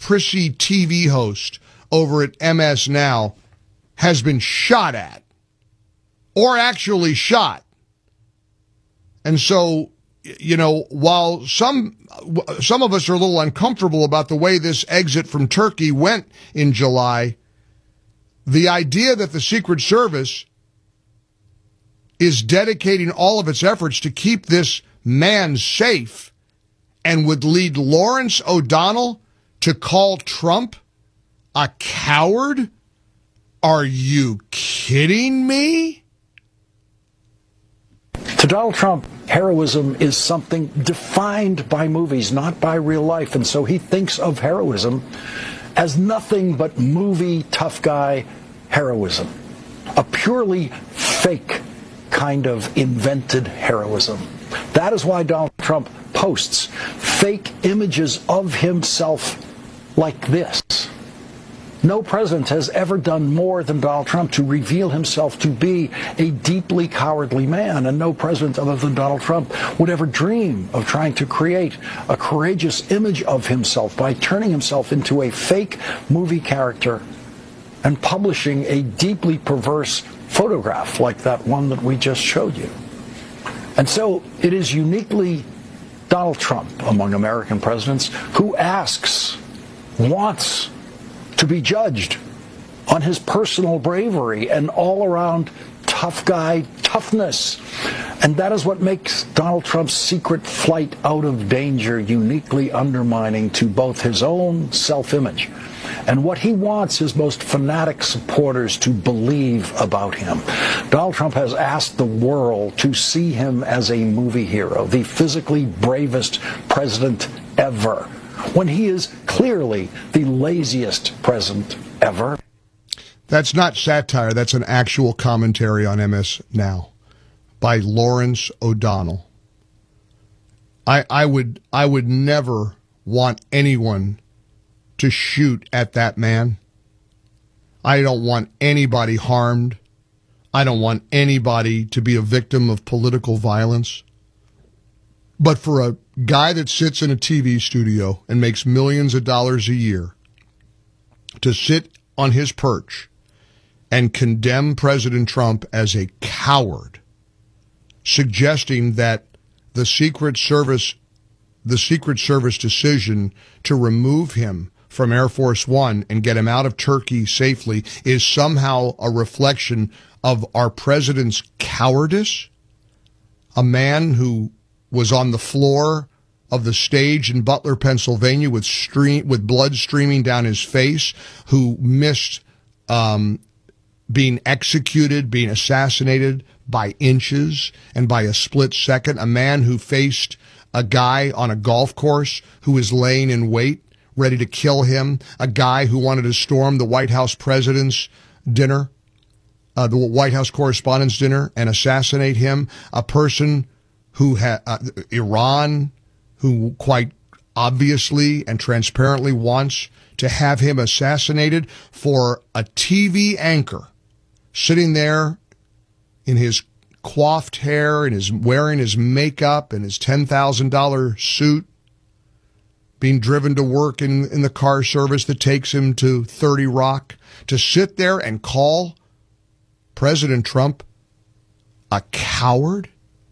prissy TV host over at MS Now has been shot at, or actually shot. And so, you know, while some of us are a little uncomfortable about the way this exit from Turkey went in July, the idea that the Secret Service is dedicating all of its efforts to keep this man safe and would lead Lawrence O'Donnell to call Trump a coward? Are you kidding me? To Donald Trump, heroism is something defined by movies, not by real life. And so he thinks of heroism as nothing but movie tough guy heroism, a purely fake kind of invented heroism. That is why Donald Trump posts fake images of himself like this. No president has ever done more than Donald Trump to reveal himself to be a deeply cowardly man, and no president other than Donald Trump would ever dream of trying to create a courageous image of himself by turning himself into a fake movie character and publishing a deeply perverse photograph like that one that we just showed you. And so it is uniquely Donald Trump among American presidents who wants to be judged on his personal bravery and all-around tough guy toughness. And that is what makes Donald Trump's secret flight out of danger uniquely undermining to both his own self-image and what he wants his most fanatic supporters to believe about him. Donald Trump has asked the world to see him as a movie hero, the physically bravest president ever, when he is clearly the laziest president ever. That's not satire. That's an actual commentary on MS Now by Lawrence O'Donnell. I would never want anyone to shoot at that man. I don't want anybody harmed. I don't want anybody to be a victim of political violence. But for a guy that sits in a TV studio and makes millions of dollars a year to sit on his perch and condemn President Trump as a coward, suggesting that the Secret Service decision to remove him from Air Force One and get him out of Turkey safely is somehow a reflection of our president's cowardice. A man who was on the floor of the stage in Butler, Pennsylvania, with blood streaming down his face, who missed being executed, being assassinated by inches and by a split second. A man who faced a guy on a golf course who was laying in wait, ready to kill him. A guy who wanted to storm the White House president's dinner, the White House correspondents' dinner, and assassinate him. A person who had Iran, who quite obviously and transparently wants to have him assassinated, for a TV anchor sitting there in his coiffed hair and his wearing his makeup and his $10,000 suit, being driven to work in the car service that takes him to 30 Rock, to sit there and call President Trump a coward?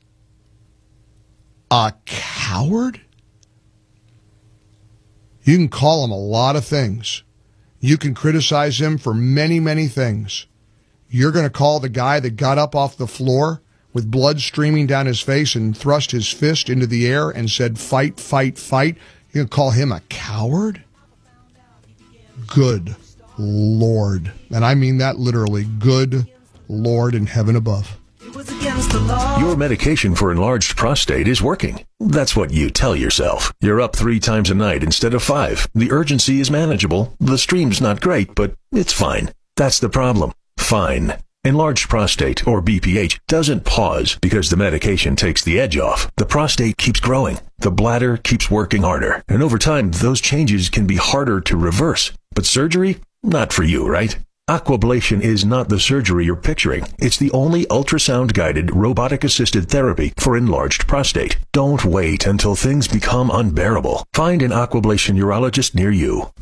A coward? You can call him a lot of things. You can criticize him for many, many things. You're going to call the guy that got up off the floor with blood streaming down his face and thrust his fist into the air and said, "Fight, fight, fight." You're going to call him a coward? Good Lord. And I mean that literally. Good Lord in heaven above. Your medication for enlarged prostate is working. That's what you tell yourself. You're up 3 times a night instead of 5. The urgency is manageable. The stream's not great, but it's fine. That's the problem. Fine. Enlarged prostate, or BPH, doesn't pause because the medication takes the edge off. The prostate keeps growing. The bladder keeps working harder. And over time, those changes can be harder to reverse. But surgery? Not for you, right? Aquablation is not the surgery you're picturing. It's the only ultrasound-guided, robotic-assisted therapy for enlarged prostate. Don't wait until things become unbearable. Find an Aquablation urologist near you.